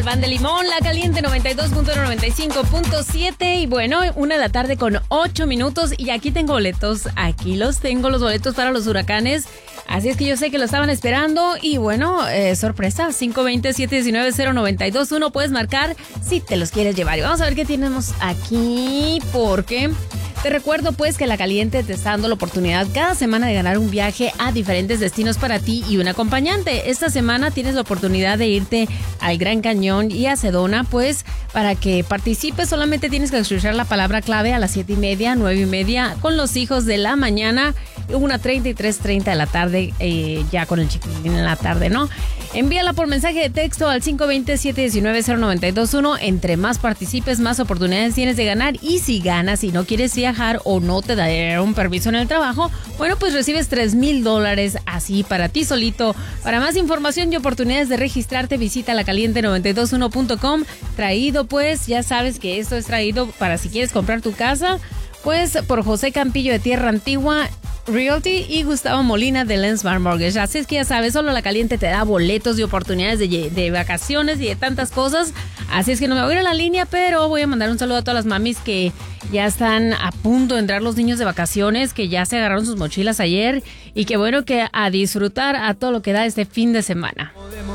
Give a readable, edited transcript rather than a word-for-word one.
Van de Limón, La Caliente 92.95.7 y bueno, 1:00 con 8 minutos y aquí tengo boletos, aquí los tengo, los boletos para los huracanes, así es que yo sé que lo estaban esperando y bueno, sorpresa, 520-719-0921, puedes marcar si te los quieres llevar y vamos a ver qué tenemos aquí porque... Te recuerdo pues que La Caliente te está dando la oportunidad cada semana de ganar un viaje a diferentes destinos para ti y un acompañante. Esta semana tienes la oportunidad de irte al Gran Cañón y a Sedona, pues para que participes solamente tienes que escuchar la palabra clave a las 7:30, 9:30 con los hijos de la mañana, 1:30 y 3:30 de la tarde, ya con el chiquilín en la tarde, ¿no? Envíala por mensaje de texto al 520-719-0921. Entre más participes, más oportunidades tienes de ganar. Y si ganas y no quieres viajar o no te darán permiso en el trabajo, bueno, pues recibes $3,000 así para ti solito. Para más información y oportunidades de registrarte, visita lacaliente921.com. Traído, pues, ya sabes que esto es traído para si quieres comprar tu casa, pues por José Campillo de Tierra Antigua Realty y Gustavo Molina de Lensmar Mortgage. Así es que ya sabes, solo La Caliente te da boletos y oportunidades de vacaciones y de tantas cosas. Así es que no me voy a ir a la línea, pero voy a mandar un saludo a todas las mamis que ya están a punto de entrar los niños de vacaciones, que ya se agarraron sus mochilas ayer y que bueno, que a disfrutar a todo lo que da este fin de semana.